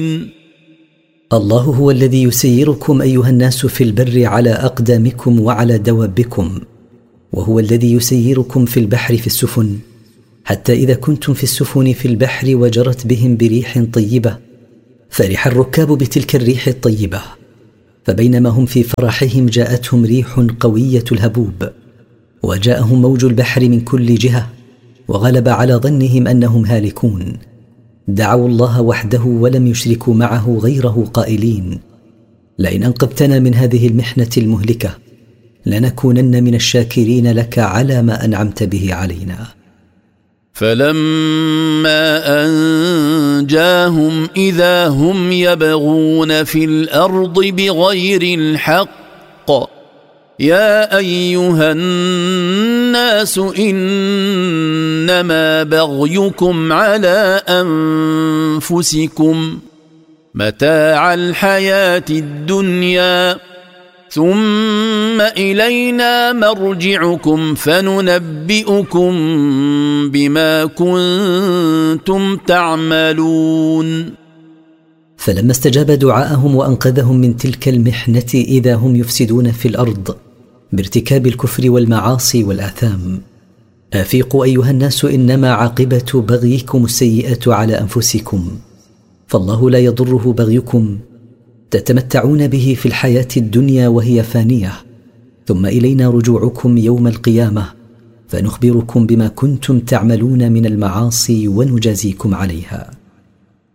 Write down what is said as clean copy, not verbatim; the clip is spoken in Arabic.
الله هو الذي يسيركم أيها الناس في البر على أقدامكم وعلى دوابكم، وهو الذي يسيركم في البحر في السفن، حتى إذا كنتم في السفن في البحر وجرت بهم بريح طيبة فرح الركاب بتلك الريح الطيبة، فبينما هم في فرحهم جاءتهم ريح قوية الهبوب، وجاءهم موج البحر من كل جهة، وغلب على ظنهم أنهم هالكون، دعوا الله وحده ولم يشركوا معه غيره قائلين: لئن أنقذتنا من هذه المحنة المهلكة لنكونن من الشاكرين لك على ما أنعمت به علينا. فلما أنجاهم إذا هم يبغون في الأرض بغير الحق يا أيها الناس إنما بغيكم على أنفسكم متاع الحياة الدنيا ثم إلينا مرجعكم فننبئكم بما كنتم تعملون. فلما استجاب دعاءهم وأنقذهم من تلك المحنة إذا هم يفسدون في الأرض بارتكاب الكفر والمعاصي والآثام. أفيقوا أيها الناس، إنما عاقبة بغيكم السيئة على أنفسكم، فالله لا يضره بغيكم، تتمتعون به في الحياة الدنيا وهي فانية، ثم إلينا رجوعكم يوم القيامة فنخبركم بما كنتم تعملون من المعاصي ونجازيكم عليها.